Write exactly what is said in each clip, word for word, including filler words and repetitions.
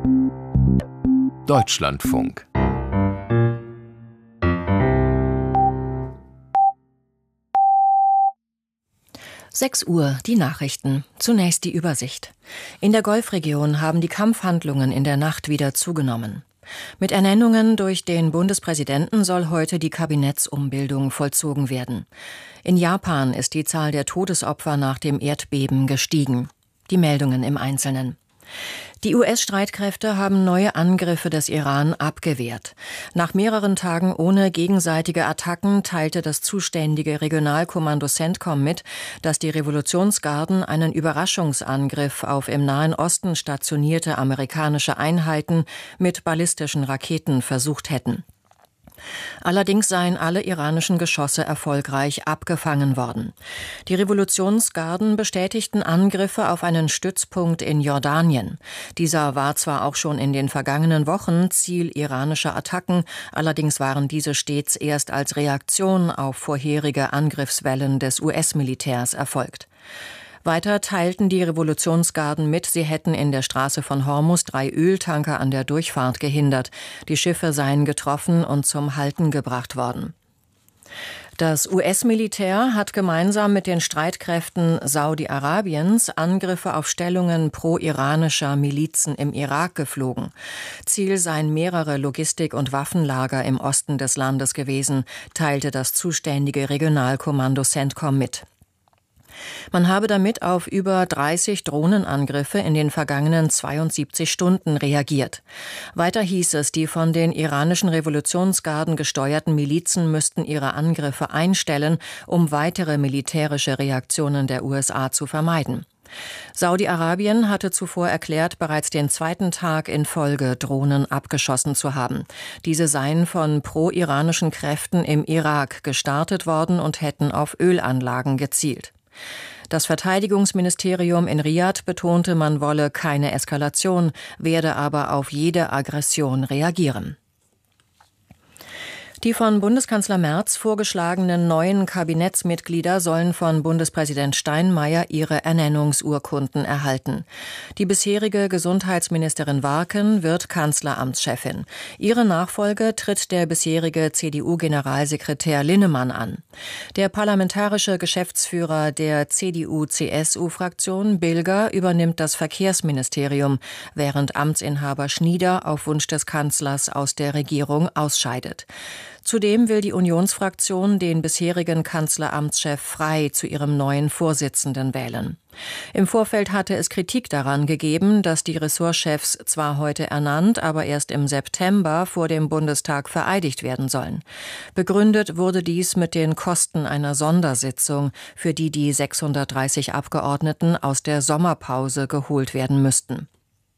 Deutschlandfunk. sechs Uhr, die Nachrichten. Zunächst die Übersicht. In der Golfregion haben die Kampfhandlungen in der Nacht wieder zugenommen. Mit Ernennungen durch den Bundespräsidenten soll heute die Kabinettsumbildung vollzogen werden. In Japan ist die Zahl der Todesopfer nach dem Erdbeben gestiegen. Die Meldungen im Einzelnen. Die U S-Streitkräfte haben neue Angriffe des Iran abgewehrt. Nach mehreren Tagen ohne gegenseitige Attacken teilte das zuständige Regionalkommando CENTCOM mit, dass die Revolutionsgarden einen Überraschungsangriff auf im Nahen Osten stationierte amerikanische Einheiten mit ballistischen Raketen versucht hätten. Allerdings seien alle iranischen Geschosse erfolgreich abgefangen worden. Die Revolutionsgarden bestätigten Angriffe auf einen Stützpunkt in Jordanien. Dieser war zwar auch schon in den vergangenen Wochen Ziel iranischer Attacken, allerdings waren diese stets erst als Reaktion auf vorherige Angriffswellen des U S-Militärs erfolgt. Weiter teilten die Revolutionsgarden mit, sie hätten in der Straße von Hormuz drei Öltanker an der Durchfahrt gehindert. Die Schiffe seien getroffen und zum Halten gebracht worden. Das U S-Militär hat gemeinsam mit den Streitkräften Saudi-Arabiens Angriffe auf Stellungen pro-iranischer Milizen im Irak geflogen. Ziel seien mehrere Logistik- und Waffenlager im Osten des Landes gewesen, teilte das zuständige Regionalkommando CENTCOM mit. Man habe damit auf über dreißig Drohnenangriffe in den vergangenen zweiundsiebzig Stunden reagiert. Weiter hieß es, die von den iranischen Revolutionsgarden gesteuerten Milizen müssten ihre Angriffe einstellen, um weitere militärische Reaktionen der U S A zu vermeiden. Saudi-Arabien hatte zuvor erklärt, bereits den zweiten Tag in Folge Drohnen abgeschossen zu haben. Diese seien von pro-iranischen Kräften im Irak gestartet worden und hätten auf Ölanlagen gezielt. Das Verteidigungsministerium in Riad betonte, man wolle keine Eskalation, werde aber auf jede Aggression reagieren. Die von Bundeskanzler Merz vorgeschlagenen neuen Kabinettsmitglieder sollen von Bundespräsident Steinmeier ihre Ernennungsurkunden erhalten. Die bisherige Gesundheitsministerin Warken wird Kanzleramtschefin. Ihre Nachfolge tritt der bisherige C D U-Generalsekretär Linnemann an. Der parlamentarische Geschäftsführer der C D U-C S U-Fraktion, Bilger, übernimmt das Verkehrsministerium, während Amtsinhaber Schnieder auf Wunsch des Kanzlers aus der Regierung ausscheidet. Zudem will die Unionsfraktion den bisherigen Kanzleramtschef Frey zu ihrem neuen Vorsitzenden wählen. Im Vorfeld hatte es Kritik daran gegeben, dass die Ressortchefs zwar heute ernannt, aber erst im September vor dem Bundestag vereidigt werden sollen. Begründet wurde dies mit den Kosten einer Sondersitzung, für die die sechshundertdreißig Abgeordneten aus der Sommerpause geholt werden müssten.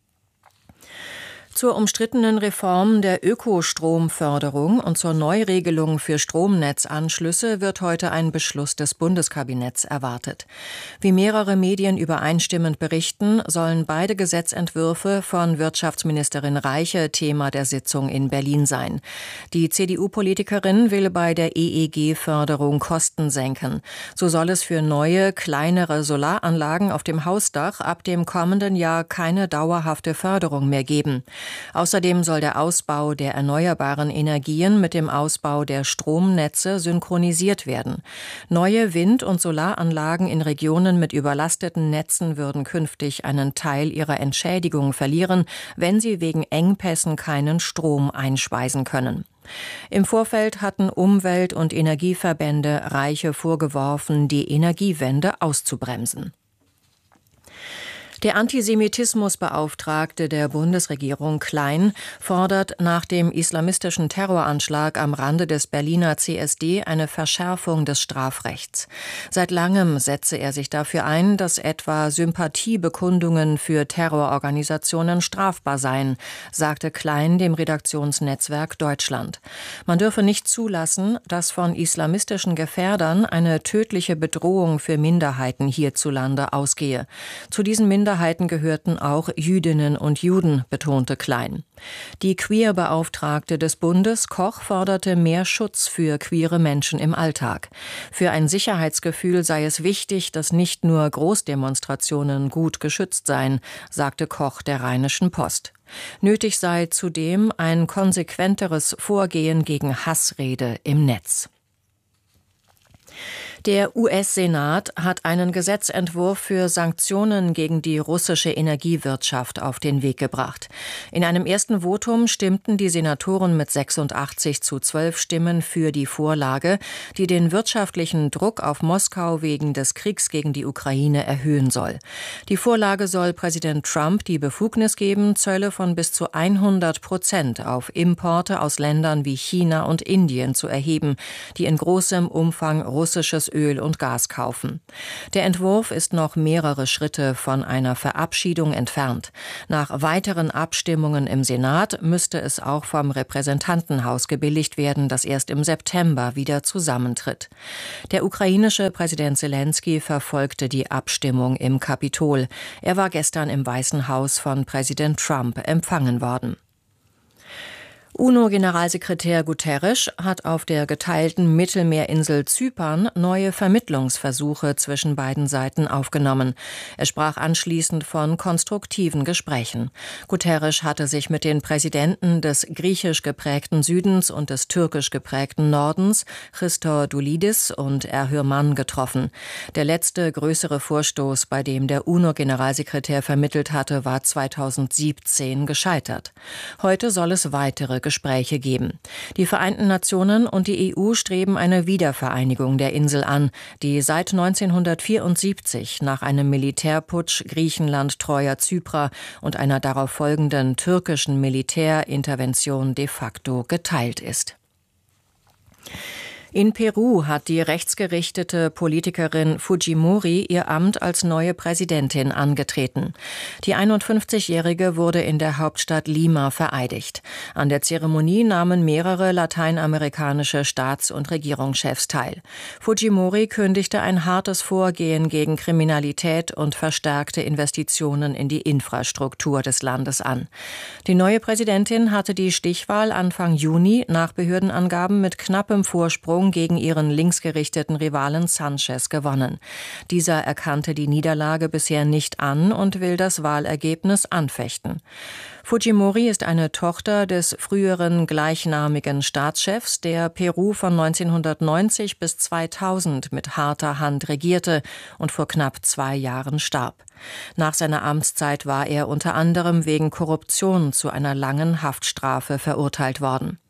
Zur umstrittenen Reform der Ökostromförderung und zur Neuregelung für Stromnetzanschlüsse wird heute ein Beschluss des Bundeskabinetts erwartet. Wie mehrere Medien übereinstimmend berichten, sollen beide Gesetzentwürfe von Wirtschaftsministerin Reiche Thema der Sitzung in Berlin sein. Die C D U-Politikerin will bei der E E G-Förderung Kosten senken. So soll es für neue, kleinere Solaranlagen auf dem Hausdach ab dem kommenden Jahr keine dauerhafte Förderung mehr geben. Außerdem soll der Ausbau der erneuerbaren Energien mit dem Ausbau der Stromnetze synchronisiert werden. Neue Wind- und Solaranlagen in Regionen mit überlasteten Netzen würden künftig einen Teil ihrer Entschädigung verlieren, wenn sie wegen Engpässen keinen Strom einspeisen können. Im Vorfeld hatten Umwelt- und Energieverbände Reiche vorgeworfen, die Energiewende auszubremsen. Der Antisemitismusbeauftragte der Bundesregierung Klein fordert nach dem islamistischen Terroranschlag am Rande des Berliner C S D eine Verschärfung des Strafrechts. Seit langem setze er sich dafür ein, dass etwa Sympathiebekundungen für Terrororganisationen strafbar seien, sagte Klein dem Redaktionsnetzwerk Deutschland. Man dürfe nicht zulassen, dass von islamistischen Gefährdern eine tödliche Bedrohung für Minderheiten hierzulande ausgehe. Zu diesen Minderheiten Minderheiten gehörten auch Jüdinnen und Juden, betonte Klein. Die Queer-Beauftragte des Bundes, Koch, forderte mehr Schutz für queere Menschen im Alltag. Für ein Sicherheitsgefühl sei es wichtig, dass nicht nur Großdemonstrationen gut geschützt seien, sagte Koch der Rheinischen Post. Nötig sei zudem ein konsequenteres Vorgehen gegen Hassrede im Netz. Der U S-Senat hat einen Gesetzentwurf für Sanktionen gegen die russische Energiewirtschaft auf den Weg gebracht. In einem ersten Votum stimmten die Senatoren mit sechsundachtzig zu zwölf Stimmen für die Vorlage, die den wirtschaftlichen Druck auf Moskau wegen des Kriegs gegen die Ukraine erhöhen soll. Die Vorlage soll Präsident Trump die Befugnis geben, Zölle von bis zu hundert Prozent auf Importe aus Ländern wie China und Indien zu erheben, die in großem Umfang russisches Öl und Gas kaufen. Der Entwurf ist noch mehrere Schritte von einer Verabschiedung entfernt. Nach weiteren Abstimmungen im Senat müsste es auch vom Repräsentantenhaus gebilligt werden, das erst im September wieder zusammentritt. Der ukrainische Präsident Selenskyj verfolgte die Abstimmung im Kapitol. Er war gestern im Weißen Haus von Präsident Trump empfangen worden. UNO-Generalsekretär Guterres hat auf der geteilten Mittelmeerinsel Zypern neue Vermittlungsversuche zwischen beiden Seiten aufgenommen. Er sprach anschließend von konstruktiven Gesprächen. Guterres hatte sich mit den Präsidenten des griechisch geprägten Südens und des türkisch geprägten Nordens, Christodoulidis und Erhürman, getroffen. Der letzte größere Vorstoß, bei dem der UNO-Generalsekretär vermittelt hatte, war zweitausendsiebzehn gescheitert. Heute soll es weitere Gespräche geben. Die Vereinten Nationen und die E U streben eine Wiedervereinigung der Insel an, die seit neunzehnhundertvierundsiebzig nach einem Militärputsch Griechenland treuer Zyprer und einer darauf folgenden türkischen Militärintervention de facto geteilt ist. In Peru hat die rechtsgerichtete Politikerin Fujimori ihr Amt als neue Präsidentin angetreten. Die einundfünfzigjährige wurde in der Hauptstadt Lima vereidigt. An der Zeremonie nahmen mehrere lateinamerikanische Staats- und Regierungschefs teil. Fujimori kündigte ein hartes Vorgehen gegen Kriminalität und verstärkte Investitionen in die Infrastruktur des Landes an. Die neue Präsidentin hatte die Stichwahl Anfang Juni nach Behördenangaben mit knappem Vorsprung gegen ihren linksgerichteten Rivalen Sanchez gewonnen. Dieser erkannte die Niederlage bisher nicht an und will das Wahlergebnis anfechten. Fujimori ist eine Tochter des früheren gleichnamigen Staatschefs, der Peru von neunzehnhundertneunzig bis zweitausend mit harter Hand regierte und vor knapp zwei Jahren starb. Nach seiner Amtszeit war er unter anderem wegen Korruption zu einer langen Haftstrafe verurteilt worden.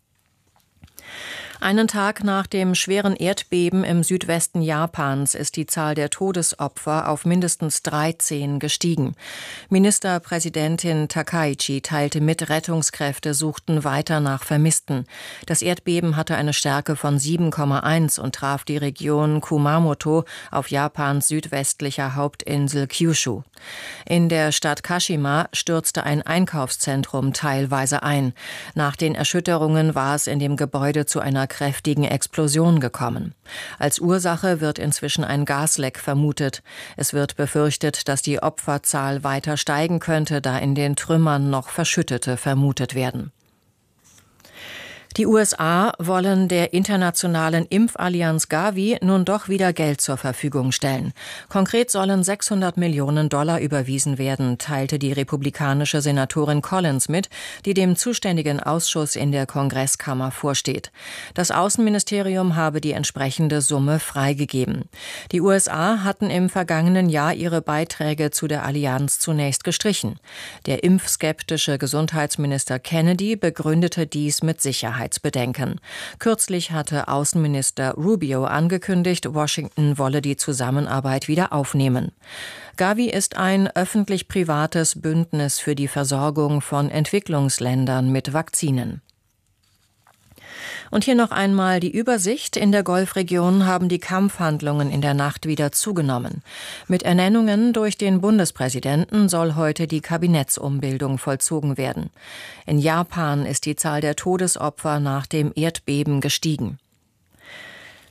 Einen Tag nach dem schweren Erdbeben im Südwesten Japans ist die Zahl der Todesopfer auf mindestens dreizehn gestiegen. Ministerpräsidentin Takaichi teilte mit, Rettungskräfte suchten weiter nach Vermissten. Das Erdbeben hatte eine Stärke von sieben Komma eins und traf die Region Kumamoto auf Japans südwestlicher Hauptinsel Kyushu. In der Stadt Kashima stürzte ein Einkaufszentrum teilweise ein. Nach den Erschütterungen war es in dem Gebäude zu einer kräftigen Explosion gekommen. Als Ursache wird inzwischen ein Gasleck vermutet. Es wird befürchtet, dass die Opferzahl weiter steigen könnte, da in den Trümmern noch Verschüttete vermutet werden. Die U S A wollen der internationalen Impfallianz Gavi nun doch wieder Geld zur Verfügung stellen. Konkret sollen sechshundert Millionen Dollar überwiesen werden, teilte die republikanische Senatorin Collins mit, die dem zuständigen Ausschuss in der Kongresskammer vorsteht. Das Außenministerium habe die entsprechende Summe freigegeben. Die U S A hatten im vergangenen Jahr ihre Beiträge zu der Allianz zunächst gestrichen. Der impfskeptische Gesundheitsminister Kennedy begründete dies mit Sicherheit. Bedenken. Kürzlich hatte Außenminister Rubio angekündigt, Washington wolle die Zusammenarbeit wieder aufnehmen. Gavi ist ein öffentlich-privates Bündnis für die Versorgung von Entwicklungsländern mit Vakzinen. Und hier noch einmal die Übersicht. In der Golfregion haben die Kampfhandlungen in der Nacht wieder zugenommen. Mit Ernennungen durch den Bundespräsidenten soll heute die Kabinettsumbildung vollzogen werden. In Japan ist die Zahl der Todesopfer nach dem Erdbeben gestiegen.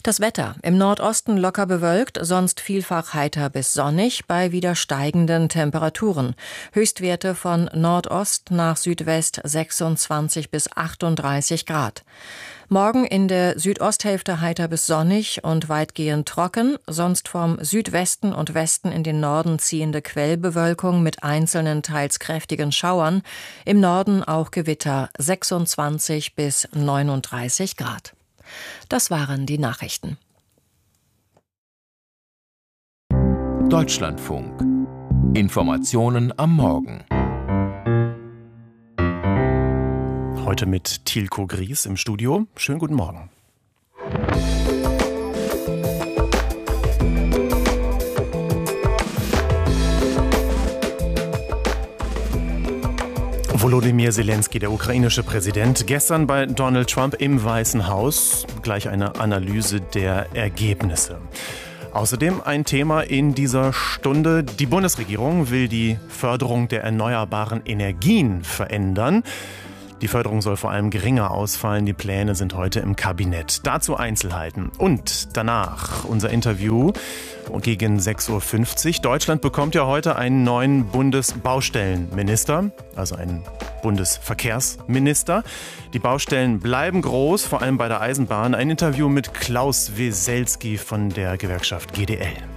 Das Wetter: Im Nordosten locker bewölkt, sonst vielfach heiter bis sonnig bei wieder steigenden Temperaturen. Höchstwerte von Nordost nach Südwest sechsundzwanzig bis achtunddreißig Grad. Morgen in der Südosthälfte heiter bis sonnig und weitgehend trocken, sonst vom Südwesten und Westen in den Norden ziehende Quellbewölkung mit einzelnen teils kräftigen Schauern. Im Norden auch Gewitter, sechsundzwanzig bis neununddreißig Grad. Das waren die Nachrichten. Deutschlandfunk. Informationen am Morgen. Heute mit Thielko Gries im Studio. Schönen guten Morgen. Volodymyr Zelensky, der ukrainische Präsident, gestern bei Donald Trump im Weißen Haus. Gleich eine Analyse der Ergebnisse. Außerdem ein Thema in dieser Stunde. Die Bundesregierung will die Förderung der erneuerbaren Energien verändern. Die Förderung soll vor allem geringer ausfallen. Die Pläne sind heute im Kabinett. Dazu Einzelheiten. Und danach unser Interview gegen sechs Uhr fünfzig. Deutschland bekommt ja heute einen neuen Bundesbaustellenminister, also einen Bundesverkehrsminister. Die Baustellen bleiben groß, vor allem bei der Eisenbahn. Ein Interview mit Klaus Weselski von der Gewerkschaft G D L.